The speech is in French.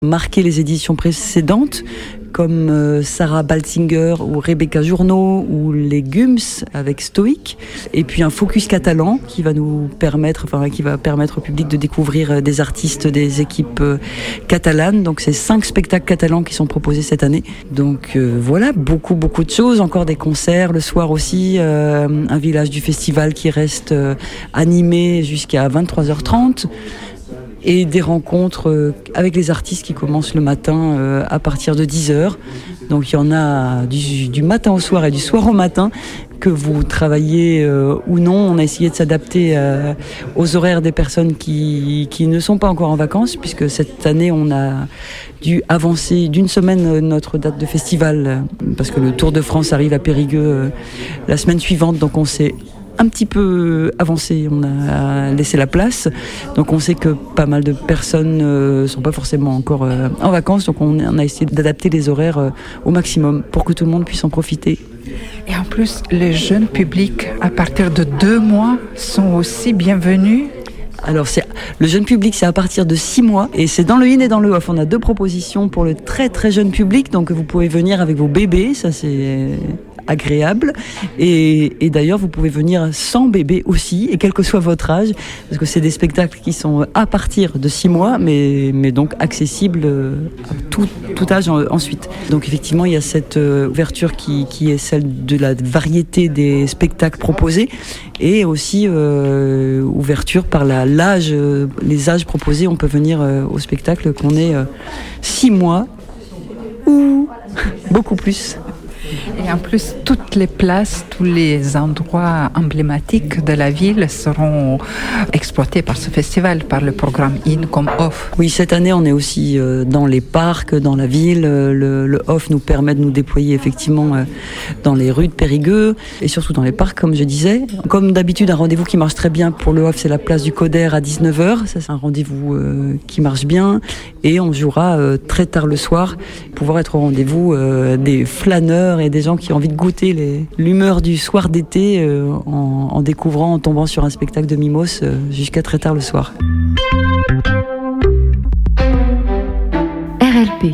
marqué les éditions précédentes, comme Sarah Baltzinger ou Rebecca Journeau ou les Gums avec Stoïque, et puis un focus catalan qui va permettre au public de découvrir des artistes des équipes catalanes. Donc c'est 5 spectacles catalans qui sont proposés cette année. Donc voilà, beaucoup de choses, encore des concerts le soir aussi, un village du festival qui reste animé jusqu'à 23h30. Et des rencontres avec les artistes qui commencent le matin à partir de 10h. Donc il y en a du matin au soir et du soir au matin, que vous travaillez ou non. On a essayé de s'adapter aux horaires des personnes qui ne sont pas encore en vacances, puisque cette année on a dû avancer d'une semaine notre date de festival, parce que le Tour de France arrive à Périgueux la semaine suivante, donc on s'est un petit peu avancé, on a laissé la place, donc on sait que pas mal de personnes sont pas forcément encore en vacances, donc on a essayé d'adapter les horaires au maximum pour que tout le monde puisse en profiter. Et en plus, les jeunes publics à partir de 2 mois sont aussi bienvenus. Alors le jeune public, c'est à partir de 6 mois, et c'est dans le in et dans le off. On a 2 propositions pour le très très jeune public, donc vous pouvez venir avec vos bébés, ça c'est agréable, et d'ailleurs vous pouvez venir sans bébé aussi, et quel que soit votre âge, parce que c'est des spectacles qui sont à partir de 6 mois, mais donc accessibles à tout âge ensuite. Donc effectivement il y a cette ouverture qui est celle de la variété des spectacles proposés, et aussi ouverture par l'âge, les âges proposés. On peut venir au spectacle qu'on ait 6 mois ou beaucoup plus. Et en plus, toutes les places, tous les endroits emblématiques de la ville seront exploités par ce festival, par le programme in comme off. Oui, cette année, on est aussi dans les parcs, dans la ville. Le off nous permet de nous déployer effectivement dans les rues de Périgueux et surtout dans les parcs, comme je disais. Comme d'habitude, un rendez-vous qui marche très bien pour le off, c'est la place du Coder à 19h. Ça, c'est un rendez-vous qui marche bien. Et on jouera très tard le soir pour pouvoir être au rendez-vous des flâneurs et des gens qui ont envie de goûter l'humeur du soir d'été en découvrant, en tombant sur un spectacle de Mimos jusqu'à très tard le soir. RLP